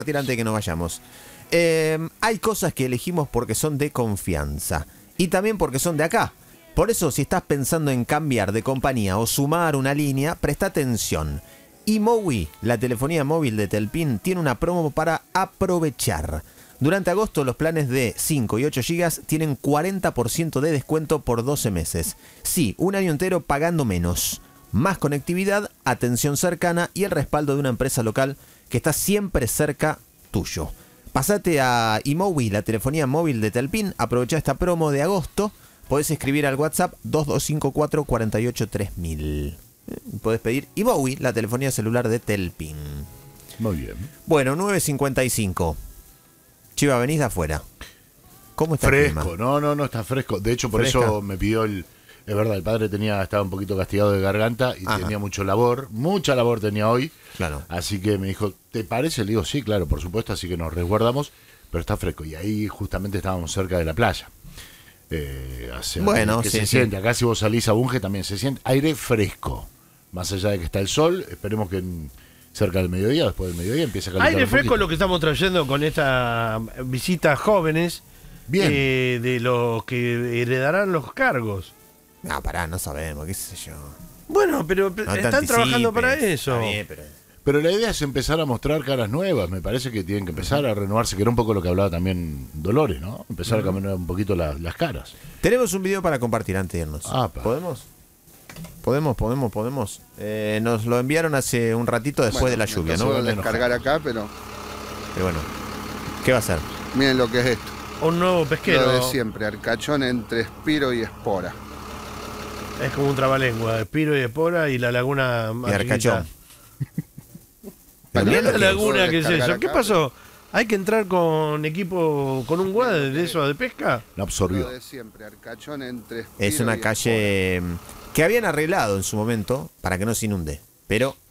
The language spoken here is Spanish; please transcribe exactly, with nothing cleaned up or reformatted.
Antes de que nos vayamos. Eh, hay cosas que elegimos porque son de confianza y también porque son de acá. Por eso, si estás pensando en cambiar de compañía o sumar una línea, presta atención. iMowi, la telefonía móvil de Telpin, tiene una promo para aprovechar. Durante agosto, los planes de cinco y ocho gigas tienen cuarenta por ciento de descuento por doce meses. Sí, un año entero pagando menos. Más conectividad, atención cercana y el respaldo de una empresa local que está siempre cerca tuyo. Pasate a iMowi, la telefonía móvil de Telpin, aprovecha esta promo de agosto. Podés escribir al WhatsApp dos dos cinco cuatro, cuatro ocho tres mil. Podés pedir iMowi, la telefonía celular de Telpin. Muy bien. Bueno, nueve cincuenta y cinco. Chiva, venís de afuera. ¿Cómo está Fresco, el clima? no, no, no, está fresco. De hecho, por Fresca. eso me pidió el... Es verdad, el padre tenía estaba un poquito castigado de garganta y Ajá. tenía mucho labor. Mucha labor tenía hoy. Claro. Así que me dijo, ¿te parece? Le digo, sí, claro, por supuesto. Así que nos resguardamos, pero está fresco. Y ahí justamente estábamos cerca de la playa. Eh, hace, Bueno, que sí, se sí. siente. Acá si vos salís a Bunge también se siente aire fresco. Más allá de que está el sol, esperemos que en- cerca del mediodía, después del mediodía, empiece a calentar Aire un fresco poquito. es lo que estamos trayendo con esta visita jóvenes. Bien. eh, de los que heredarán los cargos. No, pará, no sabemos, qué sé yo. Bueno, pero No te están anticipes. trabajando para eso. Está bien, pero... Pero la idea es empezar a mostrar caras nuevas. Me parece que tienen que empezar a renovarse, que era un poco lo que hablaba también Dolores, ¿no? Empezar a cambiar un poquito la- las caras. Tenemos un video para compartir antes de irnos. Apa. ¿Podemos? Podemos, podemos, podemos. Eh, nos lo enviaron hace un ratito después Bueno, de la lluvia, me ¿no? empezó a descargar acá, pero Pero bueno, ¿qué va a hacer? miren lo que es esto. Un nuevo Lo pesquero. de siempre, arcachón entre espiro y espora. Es como un trabalengua, Espiro y Espora y la laguna más Y Arcachón. También La lo laguna, puedo ¿qué es descargar eso? ¿Qué acá, pasó? ¿Hay que entrar con equipo, con un guade de eso de pesca? Lo absorbió. Lo de siempre, arcachón entre espiro Es una y calle mm, que habían arreglado en su momento para que no se inunde. Pero